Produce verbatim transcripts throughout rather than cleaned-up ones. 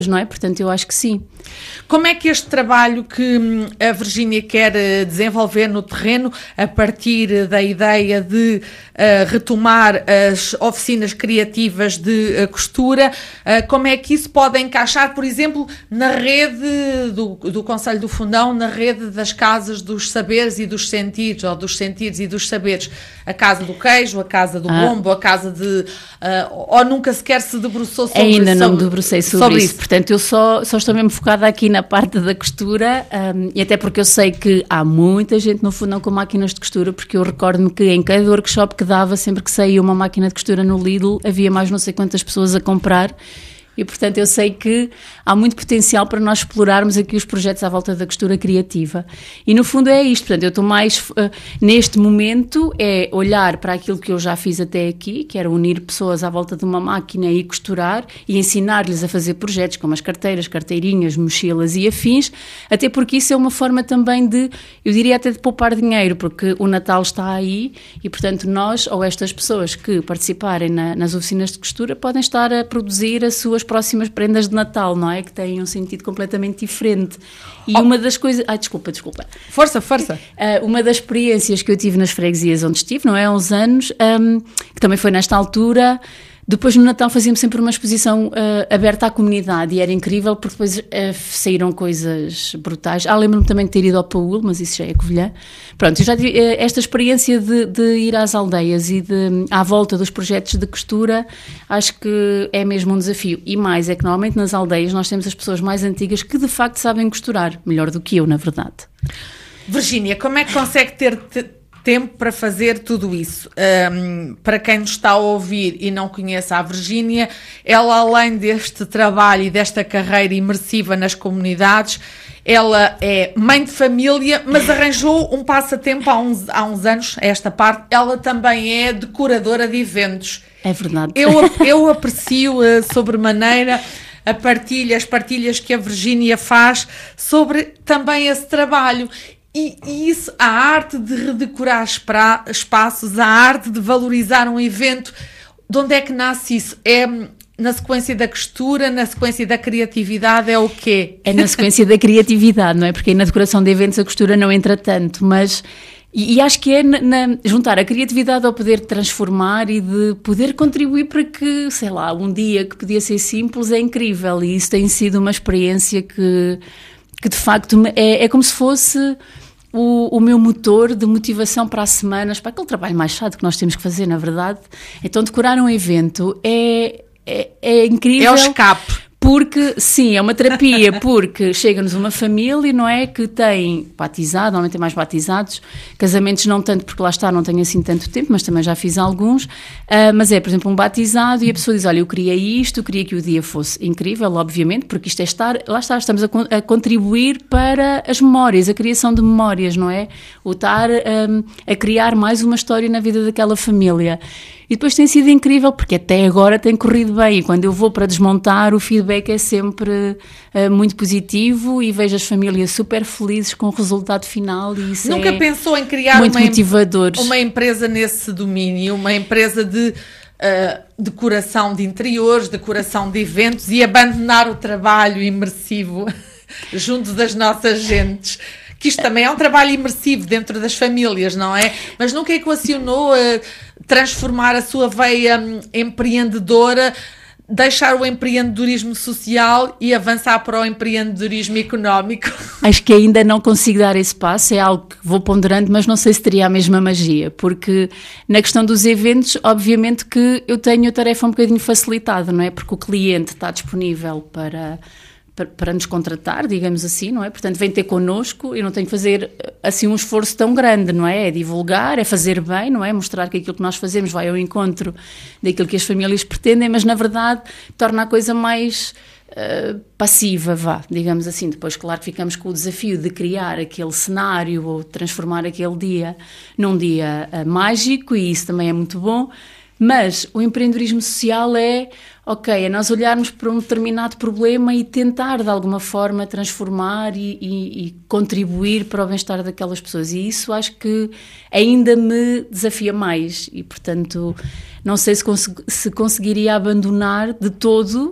não é? Portanto, eu acho que sim. Como é que este trabalho que a Virgínia quer desenvolver no terreno, a partir da ideia de uh, retomar as oficinas criativas de uh, costura, uh, como é que isso pode encaixar, por exemplo, na rede do, do Concelho do Fundão, na rede das casas dos saberes e dos sentidos, ou dos sentidos e dos saberes, a Casa do Queijo, a Casa do ah. Bombo, a Casa de... Uh, ou nunca sequer se debruçou sobre isso? Ainda não sobre, me debrucei sobre, sobre isso. isso. Portanto, eu só, só estou mesmo focada aqui na parte da costura, um, e até porque eu sei que há muita gente no Fundão com máquinas de costura, porque eu recordo-me que em cada workshop que dava, sempre que saía uma máquina de costura no Lidl, havia mais não sei quantas pessoas a comprar. E, portanto, eu sei que há muito potencial para nós explorarmos aqui os projetos à volta da costura criativa. E, no fundo, é isto. Portanto, eu estou mais, uh, neste momento, é olhar para aquilo que eu já fiz até aqui, que era unir pessoas à volta de uma máquina e costurar e ensinar-lhes a fazer projetos como as carteiras, carteirinhas, mochilas e afins, até porque isso é uma forma também de, eu diria até de poupar dinheiro, porque o Natal está aí e, portanto, nós ou estas pessoas que participarem na, nas oficinas de costura podem estar a produzir as suas próximas prendas de Natal, não é? Que têm um sentido completamente diferente. E oh. uma das coisas... Ai, desculpa, desculpa. Força, força. Uh, uma das experiências que eu tive nas freguesias onde estive, não é? Há uns anos, um, que também foi nesta altura... Depois no Natal fazíamos sempre uma exposição uh, aberta à comunidade e era incrível porque depois uh, saíram coisas brutais. Ah, lembro-me também de ter ido ao Paúl, mas isso já é Covilhã. Pronto, eu já tive uh, esta experiência de, de ir às aldeias e de, à volta dos projetos de costura, acho que é mesmo um desafio. E mais, é que normalmente nas aldeias nós temos as pessoas mais antigas que de facto sabem costurar, melhor do que eu, na verdade. Virgínia, como é que consegue ter... Te... tempo para fazer tudo isso? Um, para quem nos está a ouvir e não conhece a Virgínia, ela, além deste trabalho e desta carreira imersiva nas comunidades, ela é mãe de família, mas arranjou um passatempo há uns, há uns anos, esta parte. Ela também é decoradora de eventos. É verdade. Eu, eu aprecio uh, sobremaneira a partilha, as partilhas que a Virgínia faz sobre também esse trabalho. E, e isso, a arte de redecorar espra, espaços, a arte de valorizar um evento, de onde é que nasce isso? É na sequência da costura, na sequência da criatividade, é o quê? É na sequência da criatividade, não é? Porque aí na decoração de eventos a costura não entra tanto, mas... E, e acho que é na, na, juntar a criatividade ao poder transformar e de poder contribuir para que, sei lá, um dia que podia ser simples é incrível. E isso tem sido uma experiência que, que de facto, é, é como se fosse... O, o meu motor de motivação para as semanas, para aquele trabalho mais chato que nós temos que fazer, na verdade. Então, decorar um evento é, é, é incrível. É o escape. Porque, sim, é uma terapia, porque chega-nos uma família, não é, que tem batizado, normalmente tem mais batizados, casamentos não tanto, porque lá está, não tenho assim tanto tempo, mas também já fiz alguns, uh, mas é, por exemplo, um batizado e a pessoa diz, olha, eu queria isto, eu queria que o dia fosse incrível, obviamente, porque isto é estar, lá está, estamos a, a contribuir para as memórias, a criação de memórias, não é? O estar um, a criar mais uma história na vida daquela família. E depois tem sido incrível, porque até agora tem corrido bem. E quando eu vou para desmontar, o feedback é sempre uh, muito positivo e vejo as famílias super felizes com o resultado final. E isso Nunca é pensou em criar muito uma, motivador. uma empresa nesse domínio, uma empresa de uh, decoração de interiores, decoração de eventos e abandonar o trabalho imersivo junto das nossas gentes? Que isto também é um trabalho imersivo dentro das famílias, não é? Mas nunca equacionou uh, transformar a sua veia um, empreendedora, deixar o empreendedorismo social e avançar para o empreendedorismo económico? Acho que ainda não consigo dar esse passo, é algo que vou ponderando, mas não sei se teria a mesma magia, porque na questão dos eventos, obviamente que eu tenho a tarefa um bocadinho facilitada, não é? Porque o cliente está disponível para... para nos contratar, digamos assim, não é? Portanto, vem ter connosco e não tenho que fazer assim um esforço tão grande, não é? É divulgar, é fazer bem, não é? Mostrar que aquilo que nós fazemos vai ao encontro daquilo que as famílias pretendem, mas na verdade torna a coisa mais uh, passiva, vá, digamos assim. Depois, claro que ficamos com o desafio de criar aquele cenário ou transformar aquele dia num dia uh, mágico, e isso também é muito bom. Mas o empreendedorismo social é, ok, é nós olharmos para um determinado problema e tentar de alguma forma transformar e, e, e contribuir para o bem-estar daquelas pessoas. E isso acho que ainda me desafia mais e, portanto, não sei se, cons- se conseguiria abandonar de todo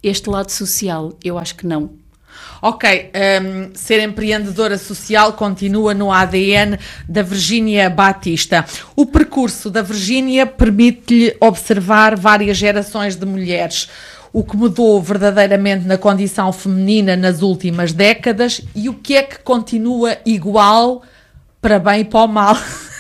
este lado social? Eu acho que não. Ok, um, ser empreendedora social continua no A D N da Virgínia Batista. O percurso da Virgínia permite-lhe observar várias gerações de mulheres, o que mudou verdadeiramente na condição feminina nas últimas décadas e o que é que continua igual para bem e para o mal.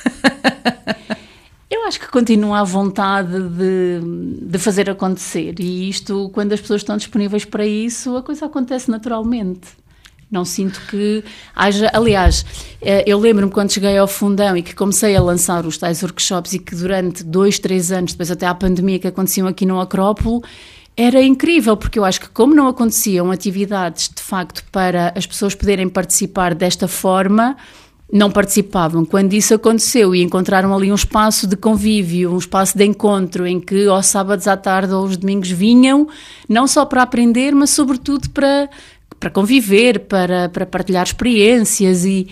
Eu acho que continua a vontade de, de fazer acontecer, e isto, quando as pessoas estão disponíveis para isso, a coisa acontece naturalmente. Não sinto que haja... Aliás, eu lembro-me quando cheguei ao Fundão e que comecei a lançar os tais workshops e que durante dois, três anos, depois até à pandemia que aconteciam aqui no Acrópolo, era incrível, porque eu acho que como não aconteciam atividades, de facto, para as pessoas poderem participar desta forma, não participavam. Quando isso aconteceu e encontraram ali um espaço de convívio, um espaço de encontro em que aos sábados à tarde ou aos domingos vinham, não só para aprender, mas sobretudo para, para conviver, para, para partilhar experiências e...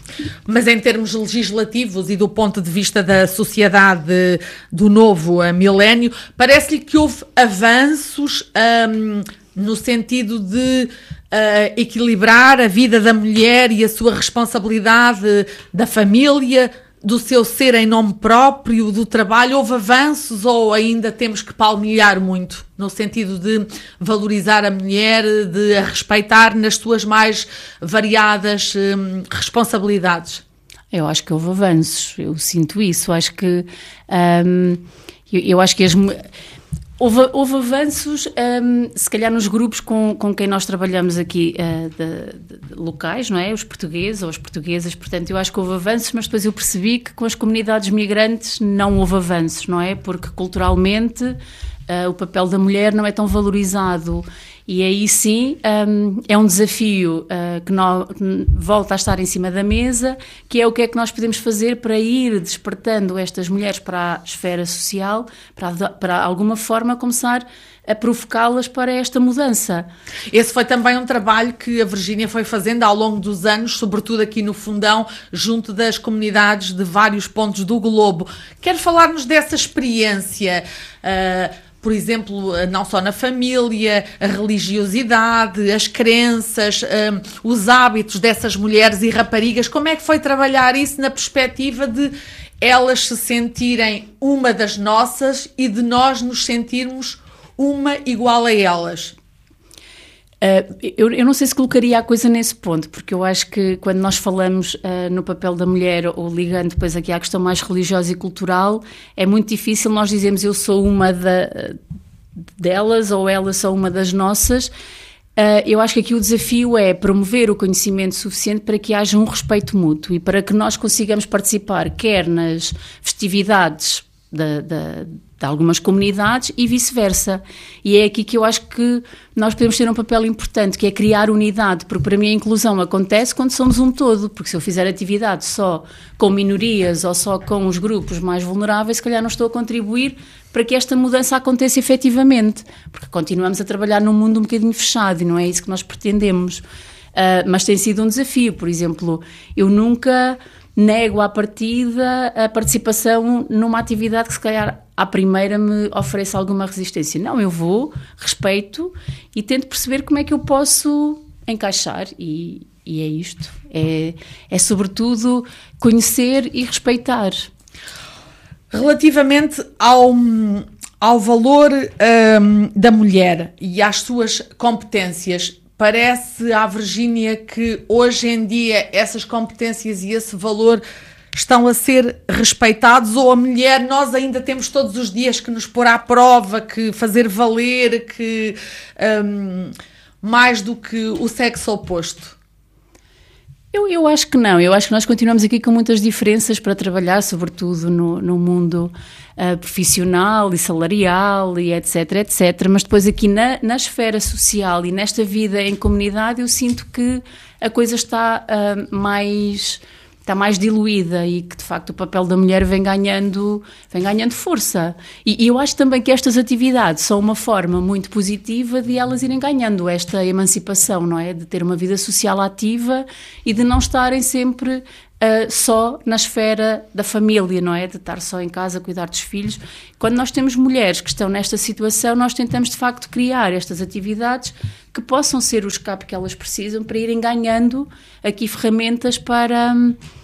Mas em termos legislativos e do ponto de vista da sociedade do novo milénio, parece-lhe que houve avanços um, no sentido de uh, equilibrar a vida da mulher e a sua responsabilidade da família, do seu ser em nome próprio, do trabalho. Houve avanços ou ainda temos que palmilhar muito no sentido de valorizar a mulher, de a respeitar nas suas mais variadas hum, responsabilidades? Eu acho que houve avanços, eu sinto isso. Acho que hum, eu, eu acho que as Houve, houve avanços, um, se calhar nos grupos com, com quem nós trabalhamos aqui, uh, de, de, de locais, não é? Os portugueses ou as portuguesas, portanto eu acho que houve avanços, mas depois eu percebi que com as comunidades migrantes não houve avanços, não é? Porque culturalmente uh, o papel da mulher não é tão valorizado. E aí sim um, é um desafio uh, que, no, que volta a estar em cima da mesa, que é o que é que nós podemos fazer para ir despertando estas mulheres para a esfera social, para, para alguma forma começar a provocá-las para esta mudança. Esse foi também um trabalho que a Virgínia foi fazendo ao longo dos anos, sobretudo aqui no Fundão, junto das comunidades de vários pontos do globo. Quer falar-nos dessa experiência? Uh, Por exemplo, não só na família, a religiosidade, as crenças, um, os hábitos dessas mulheres e raparigas. Como é que foi trabalhar isso na perspectiva de elas se sentirem uma das nossas e de nós nos sentirmos uma igual a elas? Uh, eu, eu não sei se colocaria a coisa nesse ponto, porque eu acho que quando nós falamos uh, no papel da mulher, ou ligando depois aqui à questão mais religiosa e cultural, é muito difícil nós dizermos eu sou uma da, delas ou elas são uma das nossas. Uh, eu acho que aqui o desafio é promover o conhecimento suficiente para que haja um respeito mútuo e para que nós consigamos participar quer nas festividades da, da de algumas comunidades e vice-versa. E é aqui que eu acho que nós podemos ter um papel importante, que é criar unidade, porque para mim a inclusão acontece quando somos um todo, porque se eu fizer atividade só com minorias ou só com os grupos mais vulneráveis, se calhar não estou a contribuir para que esta mudança aconteça efetivamente, porque continuamos a trabalhar num mundo um bocadinho fechado e não é isso que nós pretendemos. Uh, mas tem sido um desafio. Por exemplo, eu nunca nego à partida a participação numa atividade que se calhar à primeira me ofereça alguma resistência. Não, eu vou, respeito e tento perceber como é que eu posso encaixar e, e é isto. É, é sobretudo conhecer e respeitar. Relativamente ao, ao valor um, da mulher e às suas competências, parece à Virgínia que hoje em dia essas competências e esse valor estão a ser respeitados, ou a mulher nós ainda temos todos os dias que nos pôr à prova, que fazer valer, que um, mais do que o sexo oposto? Eu, eu acho que não, eu acho que nós continuamos aqui com muitas diferenças para trabalhar, sobretudo no, no mundo uh, profissional e salarial e etc, etc, mas depois aqui na, na esfera social e nesta vida em comunidade eu sinto que a coisa está uh, mais... está mais diluída e que de facto o papel da mulher vem ganhando, vem ganhando força. E, e eu acho também que estas atividades são uma forma muito positiva de elas irem ganhando esta emancipação, não é? De ter uma vida social ativa e de não estarem sempre uh, só na esfera da família, não é? De estar só em casa a cuidar dos filhos. Quando nós temos mulheres que estão nesta situação, nós tentamos de facto criar estas atividades que possam ser o escape que elas precisam para irem ganhando aqui ferramentas para,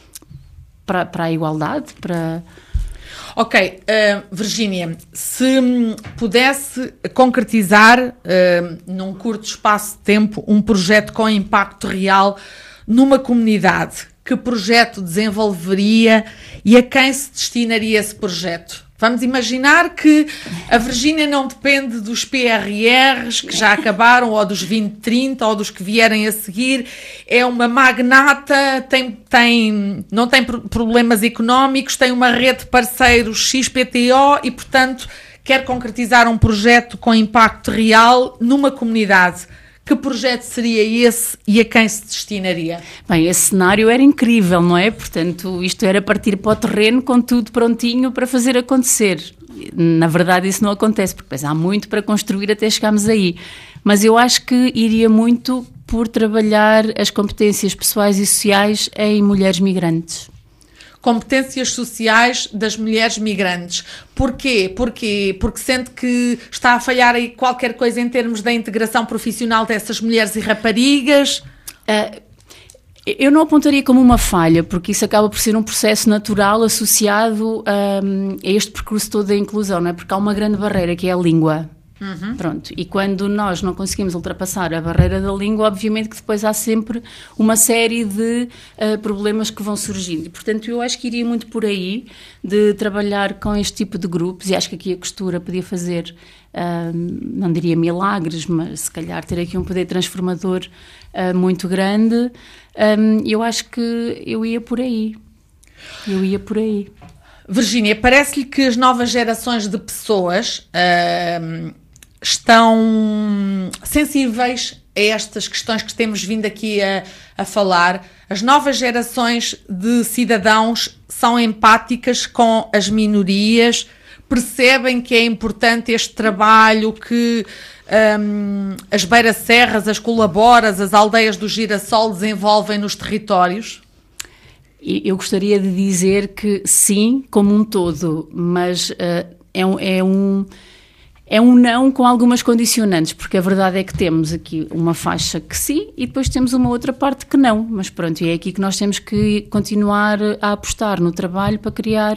para, para a igualdade, para... Ok, uh, Virgínia, se pudesse concretizar uh, num curto espaço de tempo um projeto com impacto real numa comunidade, que projeto desenvolveria e a quem se destinaria esse projeto? Vamos imaginar que a Virgínia não depende dos P R Rs que já acabaram, ou dos vinte trinta, ou dos que vierem a seguir. É uma magnata, tem, tem, não tem problemas económicos, tem uma rede de parceiros X P T O e, portanto, quer concretizar um projeto com impacto real numa comunidade. Que projeto seria esse e a quem se destinaria? Bem, esse cenário era incrível, não é? Portanto, isto era partir para o terreno com tudo prontinho para fazer acontecer. Na verdade, isso não acontece, porque depois há muito para construir até chegarmos aí. Mas eu acho que iria muito por trabalhar as competências pessoais e sociais em mulheres migrantes. Competências sociais das mulheres migrantes. Porquê? Porquê? Porque sente que está a falhar aí qualquer coisa em termos da integração profissional dessas mulheres e raparigas? Uh, eu não apontaria como uma falha, porque isso acaba por ser um processo natural associado um, a este percurso todo da inclusão, não é? Porque há uma grande barreira que é a língua. Uhum. Pronto, e quando nós não conseguimos ultrapassar a barreira da língua, obviamente que depois há sempre uma série de uh, problemas que vão surgindo, e portanto eu acho que iria muito por aí, de trabalhar com este tipo de grupos, e acho que aqui a costura podia fazer, uh, não diria milagres, mas se calhar ter aqui um poder transformador uh, muito grande. um, eu acho que eu ia por aí, eu ia por aí. Virgínia, parece-lhe que as novas gerações de pessoas uh, estão sensíveis a estas questões que temos vindo aqui a, a falar. As novas gerações de cidadãos são empáticas com as minorias, percebem que é importante este trabalho que um, as beira-serras, as colaboras, as aldeias do Girassol desenvolvem nos territórios? Eu gostaria de dizer que sim, como um todo, mas uh, é, um, é, um, é um não com algumas condicionantes, porque a verdade é que temos aqui uma faixa que sim e depois temos uma outra parte que não, mas pronto, e é aqui que nós temos que continuar a apostar no trabalho para criar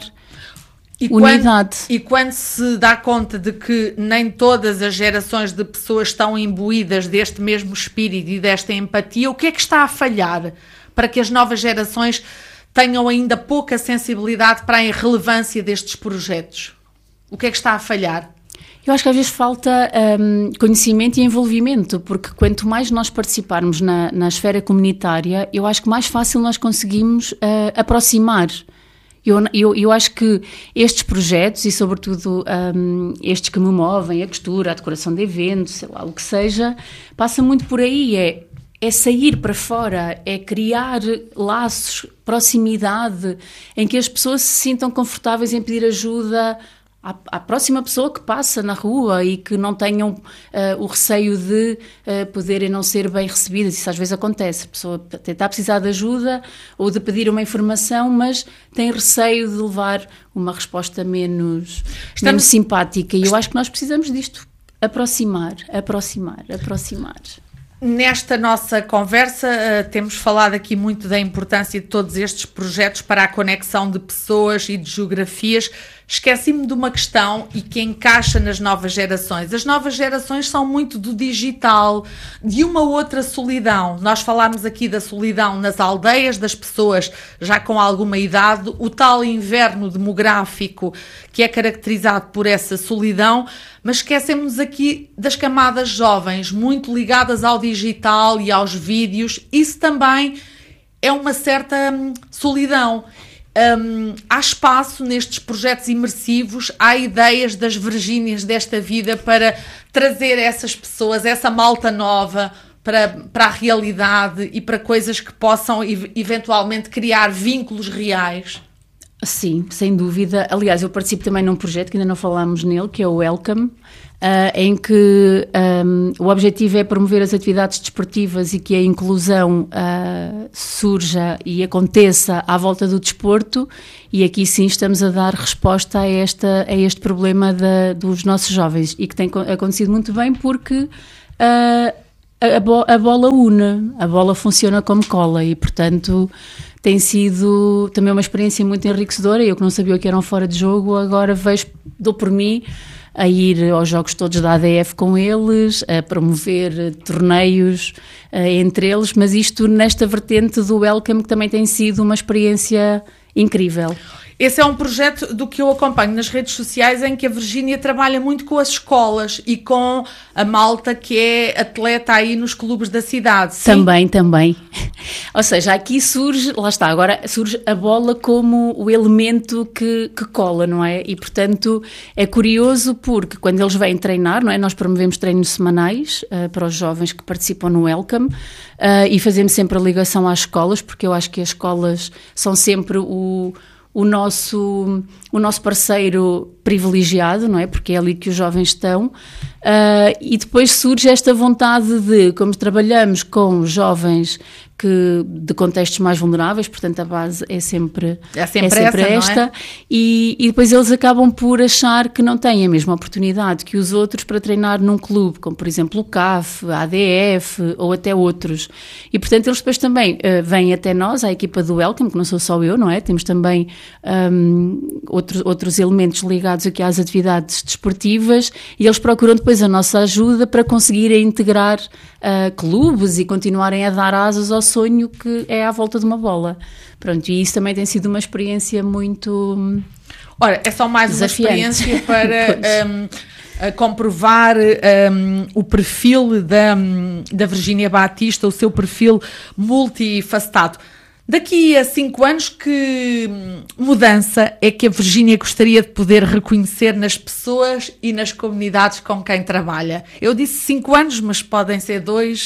e unidade. Quando, e quando se dá conta de que nem todas as gerações de pessoas estão imbuídas deste mesmo espírito e desta empatia, o que é que está a falhar para que as novas gerações tenham ainda pouca sensibilidade para a irrelevância destes projetos? O que é que está a falhar? Eu acho que às vezes falta um, conhecimento e envolvimento, porque quanto mais nós participarmos na, na esfera comunitária, eu acho que mais fácil nós conseguimos uh, aproximar. Eu, eu, eu acho que estes projetos, e sobretudo um, estes que me movem, a costura, a decoração de eventos, sei lá, o que seja, passa muito por aí, é... é sair para fora, é criar laços, proximidade, em que as pessoas se sintam confortáveis em pedir ajuda à, à próxima pessoa que passa na rua e que não tenham uh, o receio de uh, poderem não ser bem recebidas. Isso às vezes acontece, a pessoa está a precisar de ajuda ou de pedir uma informação, mas tem receio de levar uma resposta menos, Estamos... menos simpática. E eu acho que nós precisamos disto, aproximar, aproximar, aproximar. Nesta nossa conversa uh, temos falado aqui muito da importância de todos estes projetos para a conexão de pessoas e de geografias. Esqueci-me de uma questão e que encaixa nas novas gerações. As novas gerações são muito do digital, de uma outra solidão. Nós falámos aqui da solidão nas aldeias, das pessoas já com alguma idade, o tal inverno demográfico que é caracterizado por essa solidão, mas esquecemos aqui das camadas jovens, muito ligadas ao digital e aos vídeos. Isso também é uma certa hum, solidão. Um, há espaço nestes projetos imersivos, há ideias das Virgínias desta vida para trazer essas pessoas, essa malta nova para, para a realidade e para coisas que possam eventualmente criar vínculos reais? Sim, sem dúvida. Aliás, eu participo também num projeto que ainda não falámos nele, que é o Welcome, Uh, em que um, o objetivo é promover as atividades desportivas e que a inclusão uh, surja e aconteça à volta do desporto, e aqui sim estamos a dar resposta a, esta, a este problema da, dos nossos jovens, e que tem acontecido muito bem porque uh, a, bo- a bola une, a bola funciona como cola e, portanto, tem sido também uma experiência muito enriquecedora. Eu que não sabia o que era um fora de jogo, agora vejo, dou por mim a ir aos jogos todos da A D F com eles, a promover torneios uh, entre eles, mas isto nesta vertente do Welcome, que também tem sido uma experiência incrível. Esse é um projeto do que eu acompanho nas redes sociais, em que a Virgínia trabalha muito com as escolas e com a malta que é atleta aí nos clubes da cidade. Sim? Também, também. Ou seja, aqui surge, lá está, agora surge a bola como o elemento que, que cola, não é? E, portanto, é curioso porque quando eles vêm treinar, não é? Nós promovemos treinos semanais uh, para os jovens que participam no Welcome uh, e fazemos sempre a ligação às escolas, porque eu acho que as escolas são sempre o... O nosso, o nosso parceiro privilegiado, não é? Porque é ali que os jovens estão. Uh, e depois surge esta vontade de, como trabalhamos com jovens que, de contextos mais vulneráveis, portanto a base é sempre, é sempre, é sempre essa, esta, não é? e, e depois eles acabam por achar que não têm a mesma oportunidade que os outros para treinar num clube, como por exemplo o C A F, a A D F ou até outros. E portanto eles depois também uh, vêm até nós, à equipa do Welcome, que não sou só eu, não é? Temos também um, outros, outros elementos ligados aqui às atividades desportivas, e eles procuram depois a nossa ajuda para conseguirem integrar uh, clubes e continuarem a dar asas ao sonho que é à volta de uma bola. Pronto, e isso também tem sido uma experiência muito... Ora, é só mais desafiante. Uma experiência para um, a comprovar um, o perfil da, da Virgínia Batista, o seu perfil multifacetado. Daqui a cinco anos, que mudança é que a Virgínia gostaria de poder reconhecer nas pessoas e nas comunidades com quem trabalha? Eu disse cinco anos, mas podem ser dois.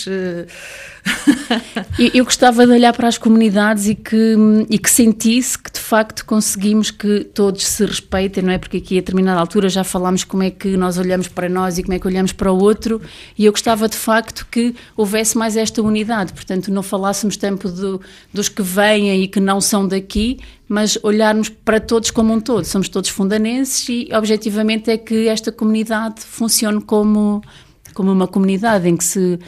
eu, eu gostava de olhar para as comunidades e que, e que sentisse que de facto conseguimos que todos se respeitem, não é? Porque aqui a determinada altura já falámos como é que nós olhamos para nós e como é que olhamos para o outro, e eu gostava de facto que houvesse mais esta unidade, portanto não falássemos tanto do, dos que vêm e que não são daqui, mas olharmos para todos como um todo. Somos todos fundanenses e objetivamente é que esta comunidade funcione como... como uma comunidade em que se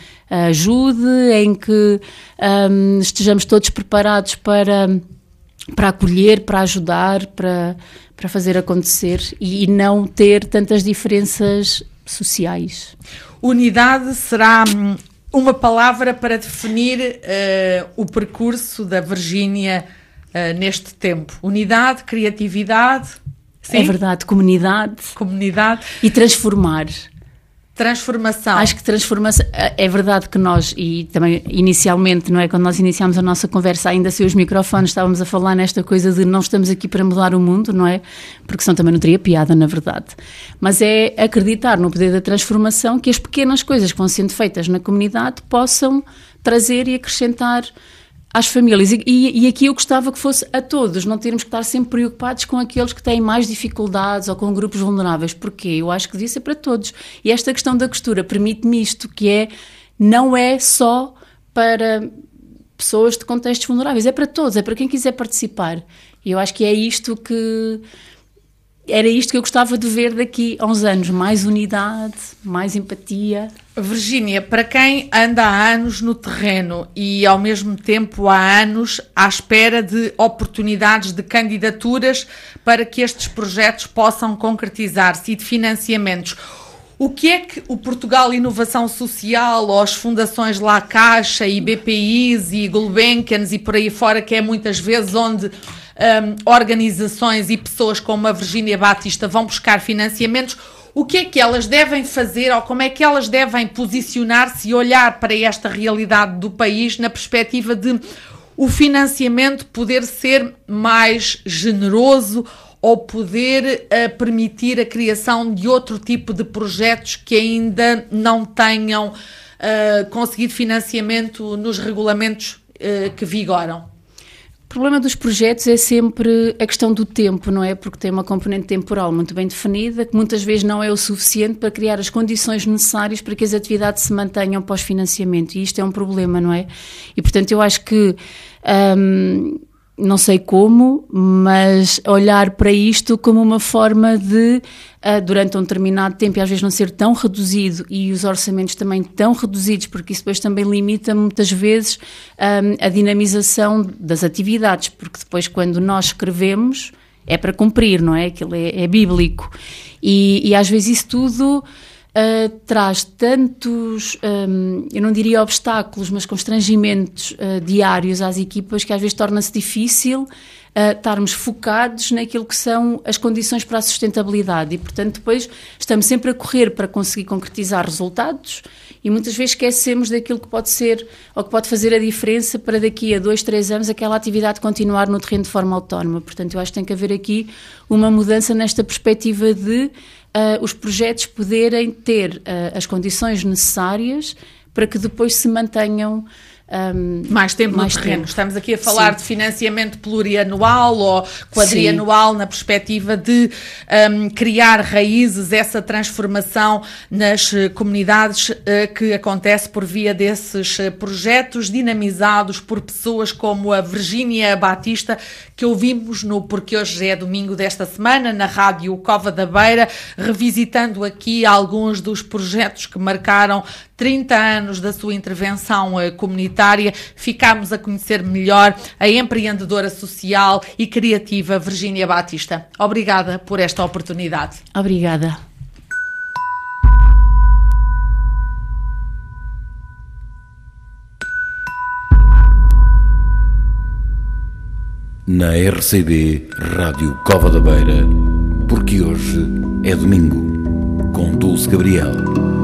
ajude, em que um, estejamos todos preparados para, para acolher, para ajudar, para, para fazer acontecer e, e não ter tantas diferenças sociais. Unidade será uma palavra para definir uh, o percurso da Virgínia uh, neste tempo. Unidade, criatividade... Sim? É verdade, comunidade. Comunidade. E transformar. Transformação. Acho que transformação, é verdade que nós, e também inicialmente, não é, quando nós iniciámos a nossa conversa, ainda sem os microfones, estávamos a falar nesta coisa de não estamos aqui para mudar o mundo, não é? Porque senão também não teria piada, na verdade. Mas é acreditar no poder da transformação, que as pequenas coisas que vão sendo feitas na comunidade possam trazer e acrescentar às famílias, e, e, e aqui eu gostava que fosse a todos, não termos que estar sempre preocupados com aqueles que têm mais dificuldades ou com grupos vulneráveis, porque eu acho que devia ser para todos. E esta questão da costura permite-me isto, que é, não é só para pessoas de contextos vulneráveis, é para todos, é para quem quiser participar. E eu acho que é isto que... Era isto que eu gostava de ver daqui a uns anos, mais unidade, mais empatia. Virgínia, para quem anda há anos no terreno e ao mesmo tempo há anos à espera de oportunidades de candidaturas para que estes projetos possam concretizar-se e de financiamentos, o que é que o Portugal Inovação Social, ou as fundações La Caixa e B P Is e Gulbenkians e por aí fora, que é muitas vezes onde um, organizações e pessoas como a Virgínia Batista vão buscar financiamentos, o que é que elas devem fazer ou como é que elas devem posicionar-se e olhar para esta realidade do país na perspectiva de o financiamento poder ser mais generoso ou poder uh, permitir a criação de outro tipo de projetos que ainda não tenham uh, conseguido financiamento nos regulamentos uh, que vigoram? O problema dos projetos é sempre a questão do tempo, não é? Porque tem uma componente temporal muito bem definida, que muitas vezes não é o suficiente para criar as condições necessárias para que as atividades se mantenham pós-financiamento. E isto é um problema, não é? E, portanto, eu acho que, hum, não sei como, mas olhar para isto como uma forma de, uh, durante um determinado tempo, e às vezes não ser tão reduzido, e os orçamentos também tão reduzidos, porque isso depois também limita muitas vezes um, a dinamização das atividades, porque depois quando nós escrevemos é para cumprir, não é? Aquilo é, é bíblico. E, e às vezes isso tudo Uh, traz tantos, um, eu não diria obstáculos, mas constrangimentos uh, diários às equipas que às vezes torna-se difícil uh, estarmos focados naquilo que são as condições para a sustentabilidade e, portanto, depois estamos sempre a correr para conseguir concretizar resultados e muitas vezes esquecemos daquilo que pode ser ou que pode fazer a diferença para daqui a dois, três anos aquela atividade continuar no terreno de forma autónoma. Portanto, eu acho que tem que haver aqui uma mudança nesta perspectiva de Uh, os projetos poderem ter uh, as condições necessárias para que depois se mantenham um, mais tempo mais no terreno. Tempo. Estamos aqui a falar Sim. de financiamento plurianual ou quadrianual Sim. na perspectiva de um, criar raízes, essa transformação nas uh, comunidades uh, que acontece por via desses uh, projetos dinamizados por pessoas como a Virgínia Batista, que ouvimos no Porque Hoje é Domingo desta semana, na Rádio Cova da Beira, revisitando aqui alguns dos projetos que marcaram trinta anos da sua intervenção comunitária. Ficámos a conhecer melhor a empreendedora social e criativa Virgínia Batista. Obrigada por esta oportunidade. Obrigada. Na R C D Rádio Cova da Beira, Porque Hoje é Domingo, com Dulce Gabriel.